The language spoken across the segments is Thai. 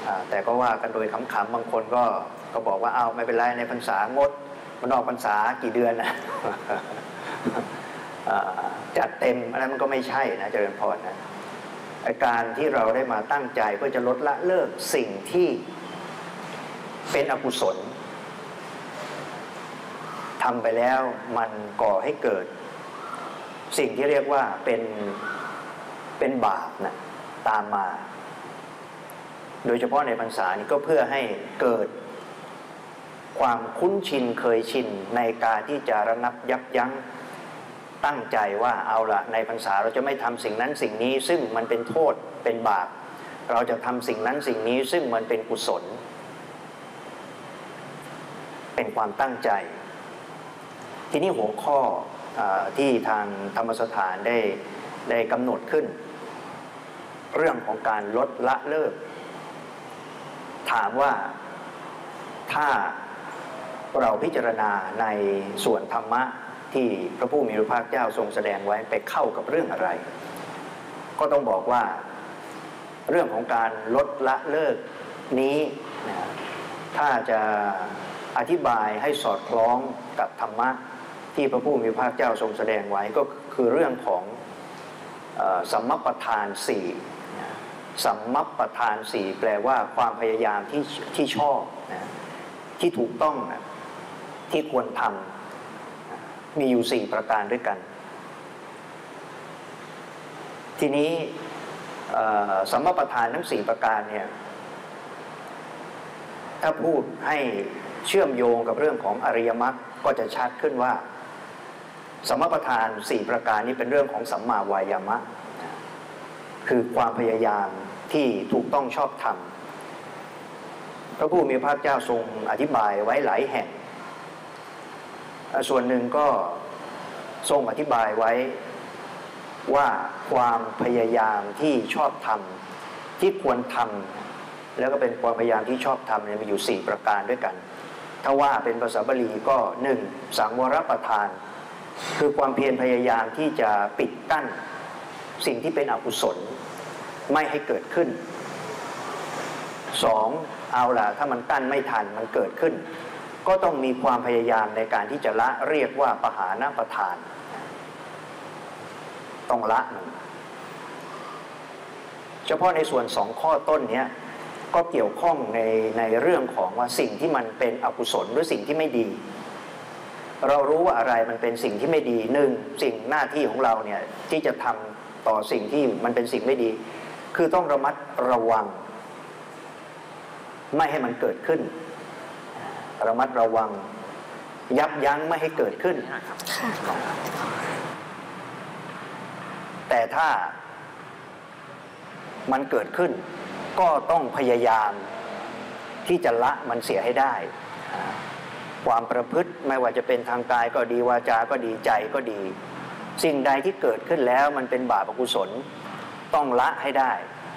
แต่ก็ว่ากันโดยขำๆบางคนก็บอกว่าเอาไม่เป็นไรในพรรษางดมันออกพรรษากี่เดือนนะ จัดเต็มอะไรมันก็ไม่ใช่นะเจริญพรนะการที่เราได้มาตั้งใจเพื่อจะลดละเลิกสิ่งที่เป็นอกุศลทำไปแล้วมันก่อให้เกิดสิ่งที่เรียกว่าเป็นบาปนะตามมาโดยเฉพาะในพรรษานี้ก็เพื่อให้เกิดความคุ้นชินเคยชินในการที่จะระงับยับยั้งตั้งใจว่าเอาละในพรรษาเราจะไม่ทำสิ่งนั้นสิ่งนี้ซึ่งมันเป็นโทษเป็นบาปเราจะทำสิ่งนั้นสิ่งนี้ซึ่งมันเป็นกุศลเป็นความตั้งใจทีนี้หัวข้อที่ทางธรรมสถานได้กำหนดขึ้นเรื่องของการลดละเลิกถามว่าถ้าเราพิจารณาในส่วนธรรมะที่พระผู้มีพระภาคเจ้าทรงแสดงไว้ไปเข้ากับเรื่องอะไรก็ต้องบอกว่าเรื่องของการลดละเลิกนี้ถ้าจะอธิบายให้สอดคล้องกับธรรมะที่พระผู้มีพระภาคเจ้าทรงแสดงไว้ก็คือเรื่องของสัมมัปปทานสี่สัมมัปปทานสี่แปลว่าความพยายามที่ชอบที่ถูกต้องที่ควรทำมีอยู่สี่ประการด้วยกันทีนี้สัมมัปปทานทั้งสี่ประการเนี่ยถ้าพูดให้เชื่อมโยงกับเรื่องของอริยมรรคก็จะชัดขึ้นว่าสัมมัปปทานสี่ประการนี้เป็นเรื่องของสัมมาวายามะคือความพยายามที่ถูกต้องชอบธรรมพระผู้มีพระภาคเจ้าทรงอธิบายไว้หลายแห่งส่วนหนึ่งก็ทรงอธิบายไว้ว่าความพยายามที่ชอบธรรมที่ควรทำแล้วก็เป็นความพยายามที่ชอบธรรมเนี่ยมีอยู่สี่ประการด้วยกันถ้าว่าเป็นภาษาบาลีก็หนึ่งสังวรประทานคือความเพียรพยายามที่จะปิดกั้นสิ่งที่เป็นอกุศลไม่ให้เกิดขึ้นสองเอาล่ะถ้ามันกั้นไม่ทันมันเกิดขึ้นก็ต้องมีความพยายามในการที่จะละเรียกว่าปหานประทานต้องละมันเฉพาะในส่วนสองข้อต้นนี้ก็เกี่ยวข้องในเรื่องของว่าสิ่งที่มันเป็นอกุศลหรือสิ่งที่ไม่ดีเรารู้ว่าอะไรมันเป็นสิ่งที่ไม่ดีหนึ่งสิ่งหน้าที่ของเราเนี่ยที่จะทำต่อสิ่งที่มันเป็นสิ่งไม่ดีคือต้องระมัดระวังไม่ให้มันเกิดขึ้นระมัดระวังยับยั้งไม่ให้เกิดขึ้นแต่ถ้ามันเกิดขึ้นก็ต้องพยายามที่จะละมันเสียให้ได้ความประพฤติไม่ว่าจะเป็นทางกายก็ดีวาจาก็ดีใจก็ดีสิ่งใดที่เกิดขึ้นแล้วมันเป็นบาปอกุศลต้องละให้ได้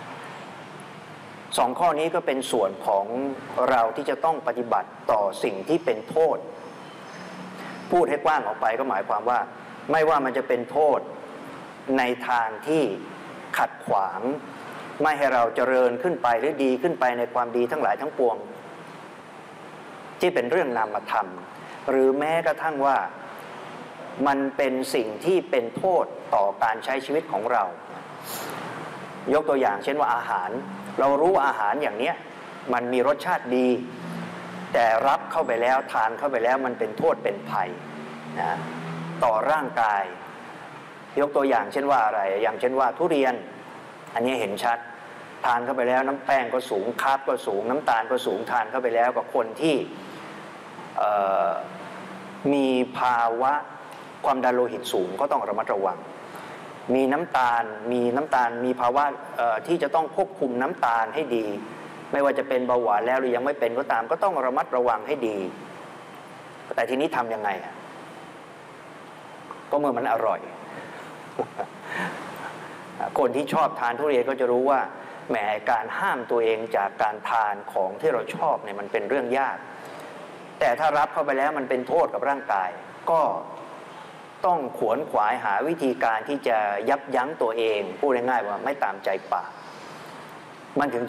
สองข้อนี้ก็เป็นส่วนของเราที่จะต้องปฏิบัติต่อสิ่งที่เป็นโทษพูดให้กว้างออกไปก็หมายความว่าไม่ว่ามันจะเป็นโทษในทางที่ขัดขวางไม่ให้เราเจริญขึ้นไปหรือดีขึ้นไปในความดีทั้งหลายทั้งปวงที่เป็นเรื่องนามธรรมหรือแม้กระทั่งว่ามันเป็นสิ่งที่เป็นโทษต่อการใช้ชีวิตของเรายกตัวอย่างเช่นว่าอาหารเรารู้อาหารอย่างเนี้ยมันมีรสชาติดีแต่รับเข้าไปแล้วทานเข้าไปแล้วมันเป็นโทษเป็นภัยนะต่อร่างกายยกตัวอย่างเช่นว่าอะไรอย่างเช่นว่าทุเรียนอันนี้เห็นชัดทานเข้าไปแล้วน้ำแป้งก็สูงคาร์บก็สูงน้ำตาลก็สูงทานเข้าไปแล้วกับคนที่มีภาวะความดันโลหิตสูงก็ต้องระมัดระวังมีน้ำตาลมีภาวะที่จะต้องควบคุมน้ำตาลให้ดีไม่ว่าจะเป็นเบาหวานแล้วหรือยังไม่เป็นก็ตามก็ต้องระมัดระวังให้ดีแต่ทีนี้ทำยังไงก็เมื่อมันอร่อย คนที่ชอบทานทุเรียนก็จะรู้ว่าแหมการห้ามตัวเองจากการทานของที่เราชอบเนี่ยมันเป็นเรื่องยากแต่ถ้ารับเข้าไปแล้วมันเป็นโทษกับร่างกายก็ต้องขวนขวายหาวิธีการที่จะยับยั้งตัวเองพูดง่ายๆว่าไม่ตามใจปากมันถึง